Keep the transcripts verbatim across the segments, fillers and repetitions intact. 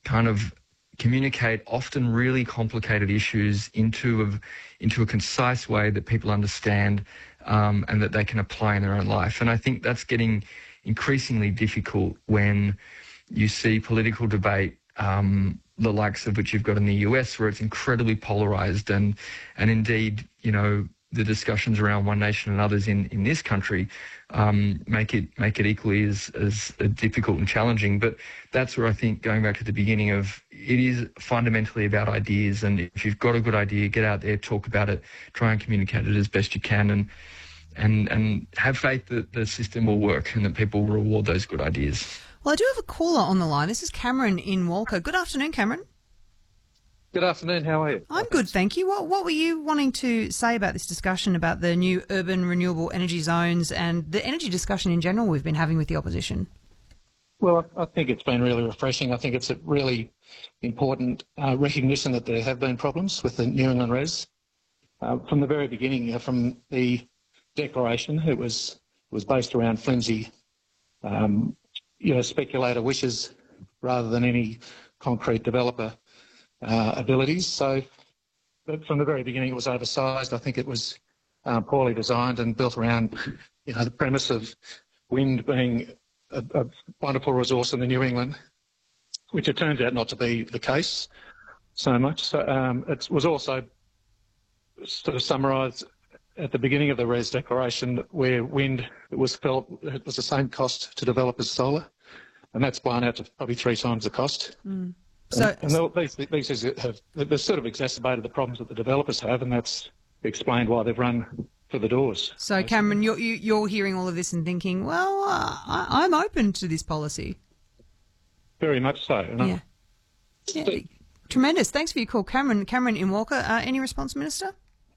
kind of communicate often really complicated issues into a, into a concise way that people understand um, and that they can apply in their own life. And I think that's getting increasingly difficult when you see political debate, um, the likes of which you've got in the U S, where it's incredibly polarised, and and indeed, you know, the discussions around one nation and others in, in this country um, make it make it equally as, as difficult and challenging. But that's where I think, going back to the beginning of, it is fundamentally about ideas. And if you've got a good idea, get out there, talk about it, try and communicate it as best you can, and and and have faith that the system will work and that people will reward those good ideas. Well, I do have a caller on the line. This is Cameron in Walker. Good afternoon, Cameron. Good afternoon. How are you? I'm good, thank you. What, what were you wanting to say about this discussion about the new urban renewable energy zones and the energy discussion in general we've been having with the opposition? Well, I think it's been really refreshing. I think it's a really important uh, recognition that there have been problems with the New England Res. Uh, from the very beginning, uh, from the declaration, it was was based around flimsy, um, you know, speculator wishes rather than any concrete developer uh, abilities. So, but from the very beginning, it was oversized. I think it was uh, poorly designed and built around, you know, the premise of wind being a, a wonderful resource in the New England, which it turns out not to be the case so much. So um, it was also sort of summarised at the beginning of the Res Declaration, where wind, it was felt it was the same cost to develop as solar, and that's blown out to probably three times the cost. Mm. So, and, and these, these have they've sort of exacerbated the problems that the developers have, and that's explained why they've run for the doors. So, Cameron, you're, you're hearing all of this and thinking, well, uh, I, I'm open to this policy. Very much so. Yeah. yeah. Tremendous. Thanks for your call, Cameron. Cameron in Walker. Uh, any response, Minister?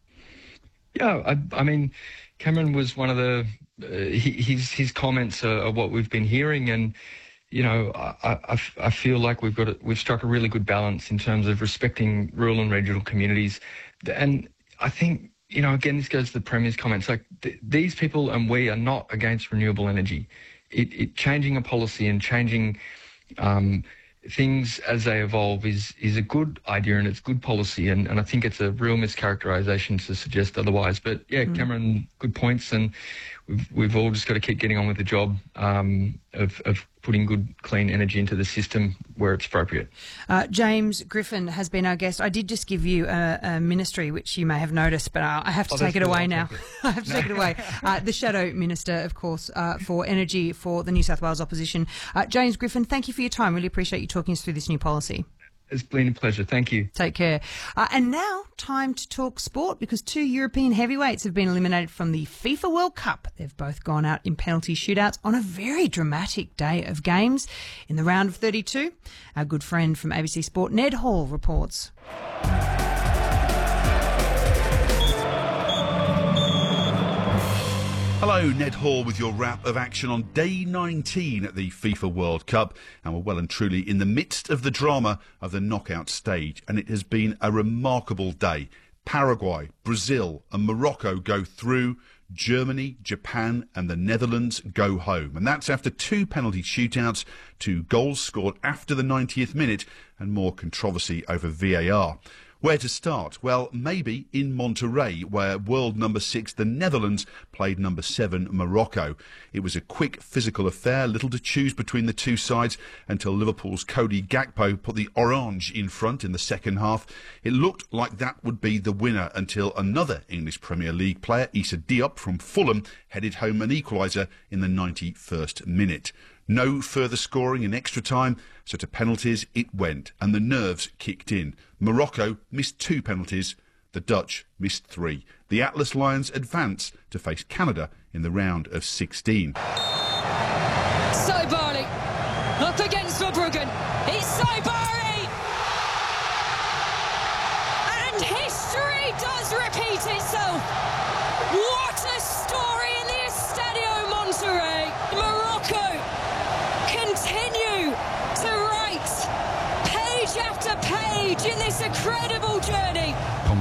Yeah, I, I mean, Cameron was one of the uh, he, his his comments are, are what we've been hearing, and you know, I, I, I feel like we've got a, we've struck a really good balance in terms of respecting rural and regional communities, and I think, you know, again, this goes to the Premier's comments. Like th- these people and we are not against renewable energy. It, it changing a policy and changing um, things as they evolve is is a good idea, and it's good policy, and, and I think it's a real mischaracterisation to suggest otherwise. But yeah, mm. Cameron, good points, and we've we've all just got to keep getting on with the job um, of of putting good, clean energy into the system where it's appropriate. Uh, James Griffin has been our guest. I did just give you a, a ministry, which you may have noticed, but uh, I have to oh, take it away now. It. I have to no. take it away. Uh, the Shadow Minister, of course, uh, for Energy for the New South Wales Opposition. Uh, James Griffin, thank you for your time. Really appreciate you talking us through this new policy. It's been a pleasure. Thank you. Take care. Uh, and now, time to talk sport, because two European heavyweights have been eliminated from the FIFA World Cup. They've both gone out in penalty shootouts on a very dramatic day of games. In the round of thirty-two, our good friend from A B C Sport, Ned Hall, reports. Hello, Ned Hall with your wrap of action on day nineteen at the FIFA World Cup, and we're well and truly in the midst of the drama of the knockout stage, and it has been a remarkable day. Paraguay, Brazil and Morocco go through, Germany, Japan and the Netherlands go home, and that's after two penalty shootouts, two goals scored after the ninetieth minute, and more controversy over V A R. Where to start? Well, maybe in Monterrey, where world number six, the Netherlands, played number seven, Morocco. It was a quick physical affair, little to choose between the two sides, until Liverpool's Cody Gakpo put the orange in front in the second half. It looked like that would be the winner until another English Premier League player, Issa Diop from Fulham, headed home an equaliser in the ninety-first minute. No further scoring in extra time, so to penalties it went, and the nerves kicked in. Morocco missed two penalties, the Dutch missed three. The Atlas Lions advance to face Canada in the round of sixteen. Sai Barley, up against Verbruggen, it's Sai Barley! And history does repeat itself! What a story in the Estadio Monterrey! Morocco continue to write page after page in this incredible journey.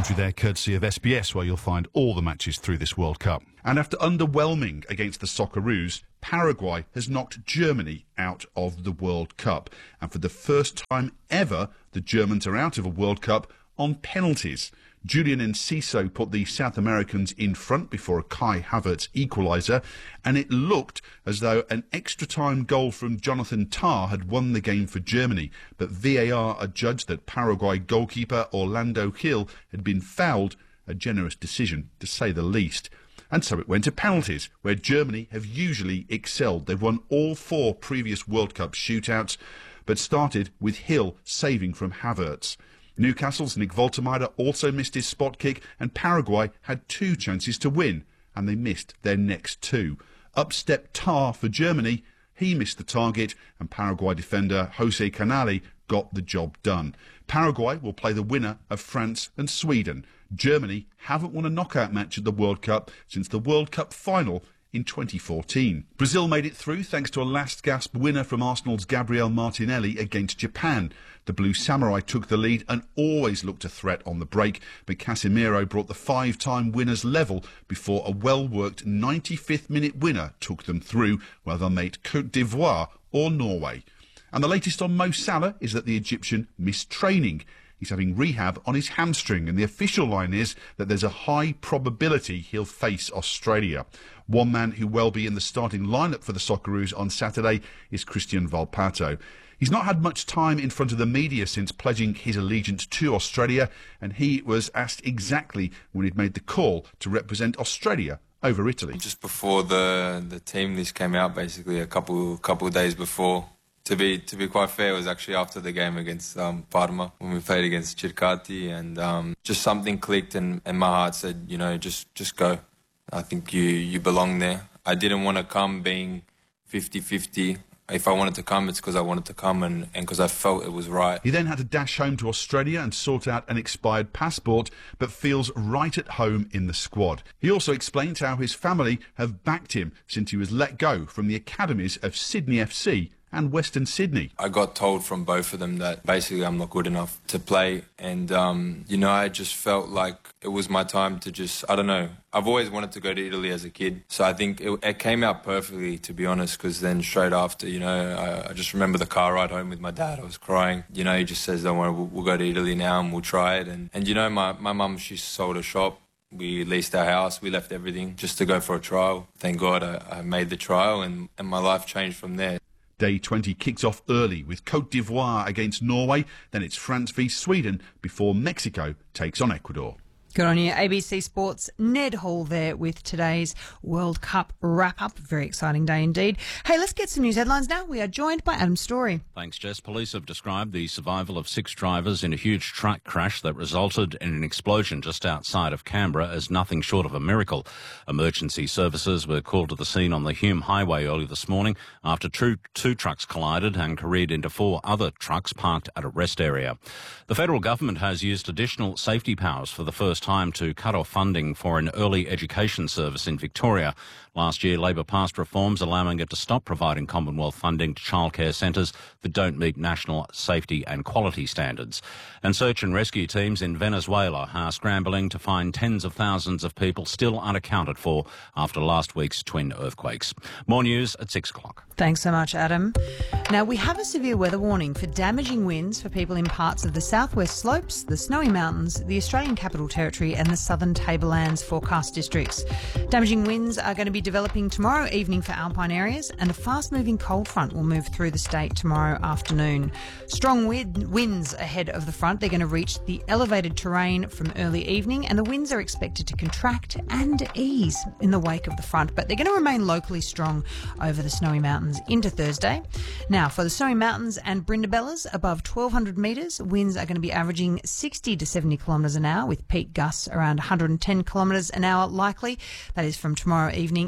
commentary there courtesy of S B S, where you'll find all the matches through this World Cup. And after underwhelming against the Socceroos, Paraguay has knocked Germany out of the World Cup. And for the first time ever, the Germans are out of a World Cup on penalties. Julian Enciso put the South Americans in front before a Kai Havertz equaliser, and it looked as though an extra-time goal from Jonathan Tah had won the game for Germany, but V A R adjudged that Paraguay goalkeeper Orlando Gil had been fouled, a generous decision to say the least. And so it went to penalties, where Germany have usually excelled. They've won all four previous World Cup shootouts, but started with Gil saving from Havertz. Newcastle's Nick Woltermeyer also missed his spot kick, and Paraguay had two chances to win, and they missed their next two. Up stepped Tah for Germany. He missed the target, and Paraguay defender Jose Canale got the job done. Paraguay will play the winner of France and Sweden. Germany haven't won a knockout match at the World Cup since the World Cup final in twenty fourteen. Brazil made it through thanks to a last-gasp winner from Arsenal's Gabriel Martinelli against Japan. The Blue Samurai took the lead and always looked a threat on the break, but Casemiro brought the five-time winners level before a well-worked ninety-fifth minute winner took them through, while they made Côte d'Ivoire or Norway. And the latest on Mo Salah is that the Egyptian missed training. He's having rehab on his hamstring, and the official line is that there's a high probability he'll face Australia. One man who will be in the starting lineup for the Socceroos on Saturday is Christian Valpato. He's not had much time in front of the media since pledging his allegiance to Australia, and he was asked exactly when he'd made the call to represent Australia over Italy. Just before the the team list came out, basically a couple couple of days before. To be to be quite fair, it was actually after the game against um, Parma when we played against Circati, and um, just something clicked, and, and my heart said, you know, just just go. I think you you belong there. I didn't want to come being fifty-fifty. If I wanted to come, it's because I wanted to come and because I felt it was right. He then had to dash home to Australia and sort out an expired passport, but feels right at home in the squad. He also explains how his family have backed him since he was let go from the academies of Sydney F C and Western Sydney. I got told from both of them that basically I'm not good enough to play, and um, you know, I just felt like it was my time to just, I don't know, I've always wanted to go to Italy as a kid, so I think it, it came out perfectly, to be honest, because then straight after, you know, I, I just remember the car ride home with my dad. I was crying. You know, he just says, don't worry, we'll, we'll go to Italy now and we'll try it. And, and you know, my, my mum, she sold a shop. We leased our house, we left everything just to go for a trial. Thank God I, I made the trial, and, and my life changed from there. Day twenty kicks off early with Côte d'Ivoire against Norway, then it's France v Sweden before Mexico takes on Ecuador. Good on you. A B C Sports' Ned Hall there with today's World Cup wrap-up. Very exciting day indeed. Hey, let's get some news headlines now. We are joined by Adam Story. Thanks, Jess. Police have described the survival of six drivers in a huge truck crash that resulted in an explosion just outside of Canberra as nothing short of a miracle. Emergency services were called to the scene on the Hume Highway early this morning after two, two trucks collided and careered into four other trucks parked at a rest area. The federal government has used additional safety powers for the first time to cut off funding for an early education service in Victoria. Last year, Labor passed reforms allowing it to stop providing Commonwealth funding to childcare centres that don't meet national safety and quality standards. And search and rescue teams in Venezuela are scrambling to find tens of thousands of people still unaccounted for after last week's twin earthquakes. More news at six o'clock. Thanks so much, Adam. Now, we have a severe weather warning for damaging winds for people in parts of the southwest slopes, the Snowy Mountains, the Australian Capital Territory and the southern Tablelands forecast districts. Damaging winds are going to be developing tomorrow evening for alpine areas, and a fast-moving cold front will move through the state tomorrow afternoon. Strong wind, winds ahead of the front. They're going to reach the elevated terrain from early evening, and the winds are expected to contract and ease in the wake of the front, but they're going to remain locally strong over the Snowy Mountains into Thursday. Now, for the Snowy Mountains and Brindabellas above twelve hundred metres, winds are going to be averaging sixty to seventy kilometres an hour, with peak gusts around one hundred ten kilometres an hour likely. That is from tomorrow evening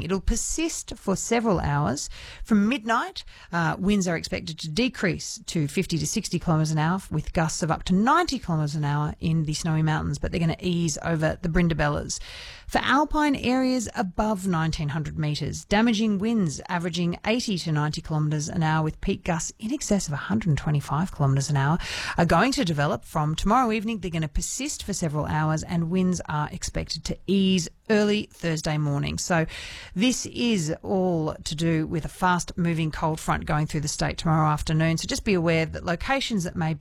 evening. It'll persist for several hours. From midnight, uh, winds are expected to decrease to fifty to sixty kilometres an hour with gusts of up to ninety kilometres an hour in the Snowy Mountains, but they're going to ease over the Brindabellas. For alpine areas above nineteen hundred metres, damaging winds averaging eighty to ninety kilometres an hour with peak gusts in excess of one hundred twenty-five kilometres an hour are going to develop from tomorrow evening. They're going to persist for several hours and winds are expected to ease early Thursday morning. So this is all to do with a fast moving cold front going through the state tomorrow afternoon. So just be aware that locations that may